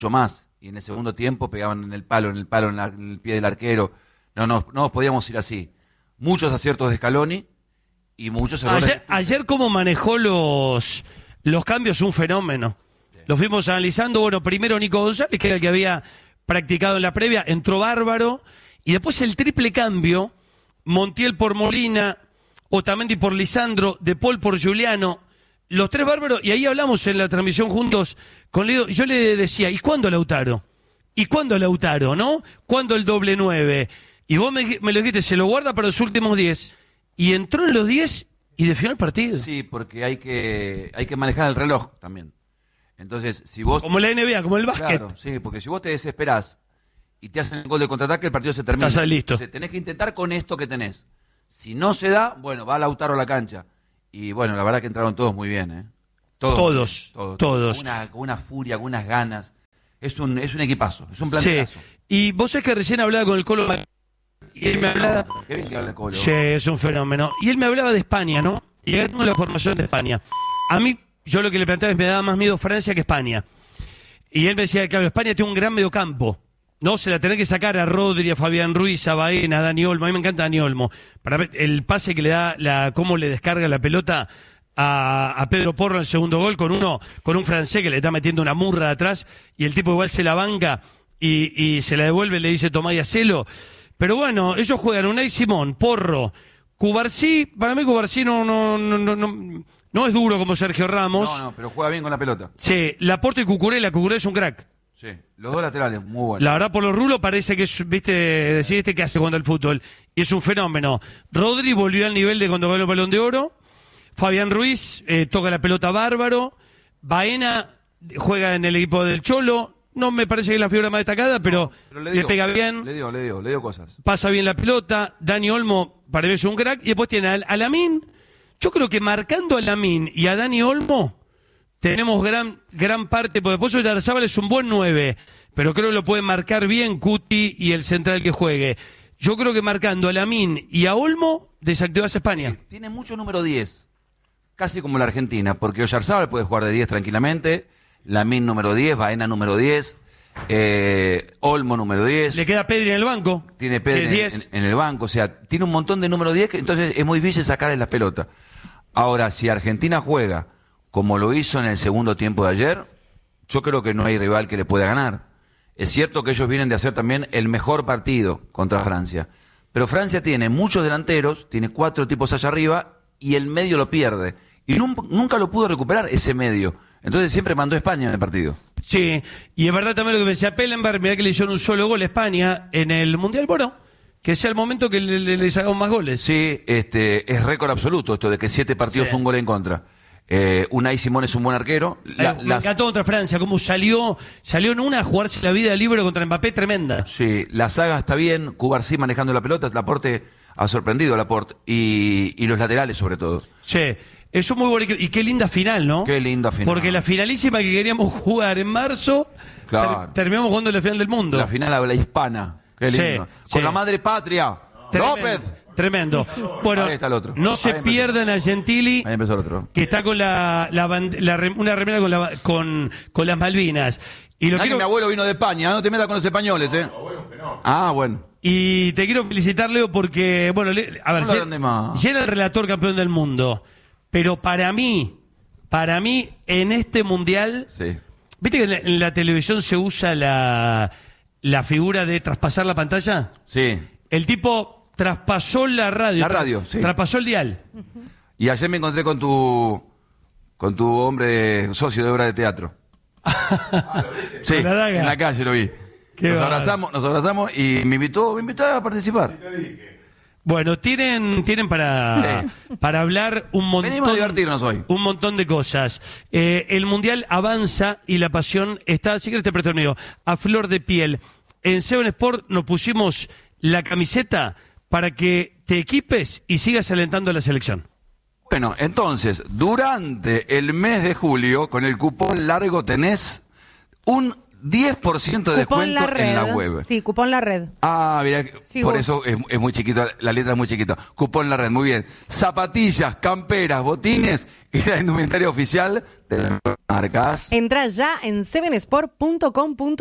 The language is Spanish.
más. Y en el segundo tiempo pegaban en el palo, en el pie del arquero. No nos podíamos ir así. Muchos aciertos de Scaloni y muchos errores. Ayer cómo manejó los cambios, un fenómeno. Sí. Lo fuimos analizando. Bueno, primero Nico González, que era el que había practicado en la previa, entró bárbaro. Y después el triple cambio, Montiel por Molina, Otamendi por Lisandro, De Paul por Giuliano. Los tres bárbaros, y ahí hablamos en la transmisión juntos con Leo, yo le decía, ¿y cuándo Lautaro? ¿Y cuándo Lautaro, no? ¿Cuándo el doble 9? Y vos me lo dijiste, se lo guarda para los últimos 10. Y entró en los 10 y definió el partido. Sí, porque hay que manejar el reloj también. Entonces, si vos... Como la NBA, como el básquet. Claro, sí, porque si vos te desesperás y te hacen el gol de contraataque, el partido se termina. Estás listo. Entonces, tenés que intentar con esto que tenés. Si no se da, bueno, va Lautaro a la cancha. Y bueno, la verdad que entraron todos muy bien, ¿eh? Todos. Con una furia, con unas ganas. Es un equipazo, es un plantelazo. Sí. Y vos sabés que recién hablaba con el Colo y él me hablaba... Qué bien que habla el Colo. Sí, es un fenómeno. Y él me hablaba de España, ¿no? Y acá tengo la formación de España. A mí, yo lo que le planteaba es me daba más miedo Francia que España. Y él me decía, claro, España tiene un gran mediocampo. No, se la tenés que sacar a Rodri, a Fabián Ruiz, a Baena, a Dani Olmo. A mí me encanta Dani Olmo. Para ver el pase que le da, cómo le descarga la pelota a Pedro Porro en el segundo gol con un francés que le está metiendo una murra de atrás y el tipo igual se la banca y se la devuelve, le dice tomá y hacelo. Pero bueno, ellos juegan Unai Simón, Porro, Cubarsí. Para mí Cubarsí no es duro como Sergio Ramos. No, pero juega bien con la pelota. Sí, Laporte y Cucurella es un crack. Sí, los dos laterales, muy buenos. La verdad, por los rulos parece que es, viste, decir que hace cuando el fútbol. Y es un fenómeno. Rodri volvió al nivel de cuando ganó el Balón de Oro. Fabián Ruiz toca la pelota bárbaro. Baena juega en el equipo del Cholo. No me parece que es la figura más destacada, pero le pega bien. Le dio cosas. Pasa bien la pelota. Dani Olmo parece un crack. Y después tiene a Lamine. Yo creo que marcando a Lamine y a Dani Olmo tenemos gran parte, porque después Oyarzábal es un buen 9, pero creo que lo puede marcar bien Cuti y el central que juegue. Yo creo que marcando a Lamine y a Olmo, desactivas a España. Tiene mucho número 10, casi como la Argentina, porque Oyarzábal puede jugar de 10 tranquilamente, Lamine número 10, Baena número 10, Olmo número 10. Le queda Pedri en el banco. Tiene Pedri en el banco, o sea, tiene un montón de número 10, entonces es muy difícil sacarle las pelotas. Ahora, si Argentina juega como lo hizo en el segundo tiempo de ayer, yo creo que no hay rival que le pueda ganar. Es cierto que ellos vienen de hacer también el mejor partido contra Francia, pero Francia tiene muchos delanteros, tiene 4 tipos allá arriba, y el medio lo pierde. Y nunca lo pudo recuperar ese medio. Entonces siempre mandó a España en el partido. Sí, y es verdad también lo que me decía Pellenberg, mirá que le hicieron un solo gol a España en el Mundial, bueno, que sea el momento que les hagamos más goles. Sí, es récord absoluto esto de que 7 partidos un gol en contra. Unai Simón es un buen arquero. Me encantó contra Francia, cómo salió en una a jugarse la vida libre contra Mbappé, tremenda. Sí, la saga está bien, Cubarsí manejando la pelota, Laporte ha sorprendido a Laporte, y los laterales sobre todo. Sí, eso es muy bueno, y qué linda final, ¿no? Qué linda final. Porque la finalísima que queríamos jugar en marzo, claro, terminamos jugando la final del mundo. La final habla hispana, qué lindo. Sí, con la madre patria, López. Tremendo. Bueno, ahí está el otro. No se pierdan a Gentili, ahí empezó el otro, que está con una remera con las Malvinas. Y que mi abuelo vino de España, no te metas con los españoles, ¿eh? Bueno. Y te quiero felicitar, Leo, porque, bueno, a ver, ya era el relator campeón del mundo, pero para mí, en este mundial, sí. ¿Viste que en la televisión se usa la figura de traspasar la pantalla? Sí. El tipo traspasó la radio. Sí. Traspasó el dial. Y ayer me encontré con tu hombre socio de obra de teatro. Sí, en la calle lo vi. Nos abrazamos y me invitó a participar. Bueno, tienen para hablar un montón. Venimos a divertirnos hoy. Un montón de cosas. El mundial avanza y la pasión está, si querés te presto el mío, a flor de piel. En Seven Sport nos pusimos la camiseta para que te equipes y sigas alentando a la selección. Bueno, entonces, durante el mes de julio, con el cupón largo tenés un 10% de descuento en la web. Sí, cupón La Red. Ah, mira, Sí, por vos. eso es muy chiquito, la letra es muy chiquita. Cupón La Red, muy bien. Zapatillas, camperas, botines y la indumentaria oficial de las marcas. Entrá ya en 7sport.com.ar.